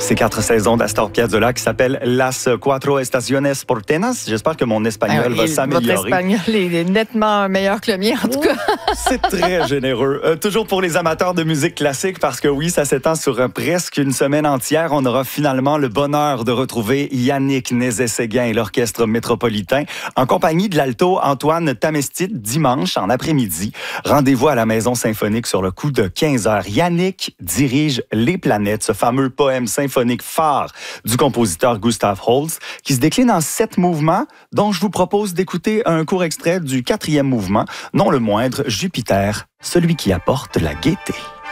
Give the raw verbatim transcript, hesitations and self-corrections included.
Ces quatre saisons d'Astor Piazzolla qui s'appellent Las Cuatro Estaciones Porteñas. J'espère que mon espagnol Alors, va et s'améliorer. Votre espagnol est nettement meilleur que le mien, en tout cas. C'est très généreux. Euh, toujours pour les amateurs de musique classique, parce que oui, ça s'étend sur euh, presque une semaine entière. On aura finalement le bonheur de retrouver Yannick Nézet-Séguin et l'Orchestre métropolitain en compagnie de l'alto Antoine Tamestit dimanche en après-midi. Rendez-vous à la Maison symphonique sur le coup de quinze heures. Yannick dirige Les Planètes, ce fameux poème symphonique phare du compositeur Gustav Holst, qui se décline en sept mouvements, dont je vous propose d'écouter un court extrait du quatrième mouvement, non le moindre, Jupiter, celui qui apporte la gaieté.